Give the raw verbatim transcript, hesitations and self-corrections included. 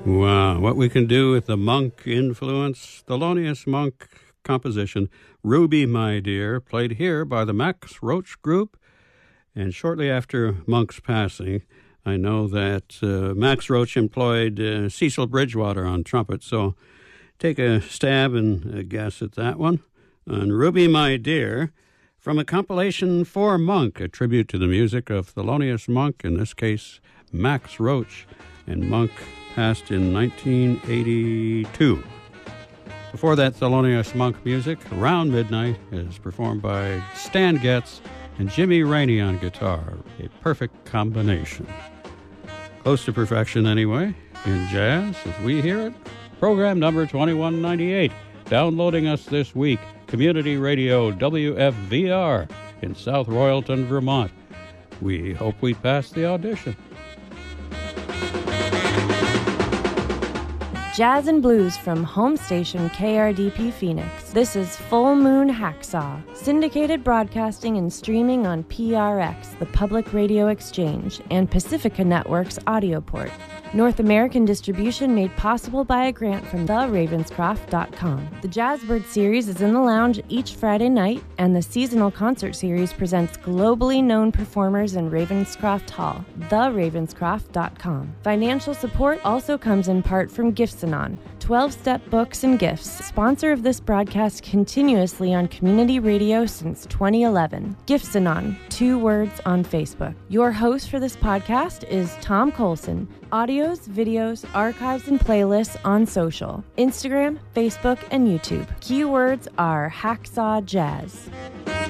Wow, what we can do with the Monk influence. Thelonious Monk composition, Ruby My Dear, played here by the Max Roach Group. And shortly after Monk's passing, I know that uh, Max Roach employed uh, Cecil Bridgewater on trumpet, so take a stab and a guess at that one. And Ruby My Dear, from a compilation for Monk, a tribute to the music of Thelonious Monk, in this case, Max Roach, and Monk passed in nineteen eighty-two. Before that, Thelonious Monk music, Around Midnight, is performed by Stan Getz and Jimmy Rainey on guitar, a perfect combination. Close to perfection anyway, in jazz, as we hear it. Program number twenty-one ninety-eight, downloading us this week, Community Radio W F V R in South Royalton, Vermont. We hope we pass the audition. Jazz and blues from home station K R D P Phoenix. This is Full Moon Hacksaw, syndicated broadcasting and streaming on P R X, the Public Radio Exchange, and Pacifica Network's Audioport. North American distribution made possible by a grant from the ravenscroft dot com. The Jazzbird series is in the lounge each Friday night, and the seasonal concert series presents globally known performers in Ravenscroft Hall, the ravenscroft dot com. Financial support also comes in part from Gifts-Anon, twelve-step books and gifts, sponsor of this broadcast continuously on community radio since twenty eleven. Gifts-Anon, two words on Facebook. Your host for this podcast is Tom Colson. Audios, videos, archives, and playlists on social, Instagram, Facebook, and YouTube. Keywords are Hacksaw Jazz.